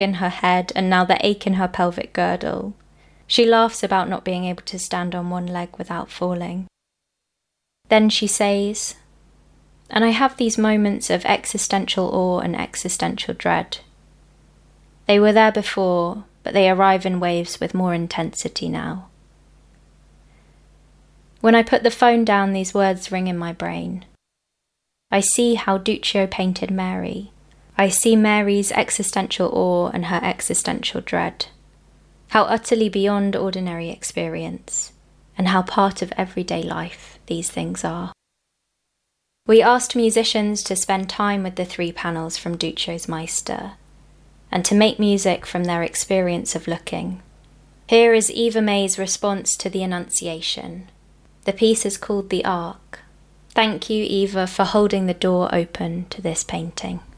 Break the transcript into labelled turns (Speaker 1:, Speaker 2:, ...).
Speaker 1: in her head and now the ache in her pelvic girdle. She laughs about not being able to stand on one leg without falling. Then she says, and I have these moments of existential awe and existential dread. They were there before, but they arrive in waves with more intensity now. When I put the phone down, these words ring in my brain. I see how Duccio painted Mary. I see Mary's existential awe and her existential dread. How utterly beyond ordinary experience, and how part of everyday life these things are. We asked musicians to spend time with the 3 panels from Duccio's Meister, and to make music from their experience of looking. Here is Eva May's response to the Annunciation. The piece is called The Ark. Thank you, Eva, for holding the door open to this painting.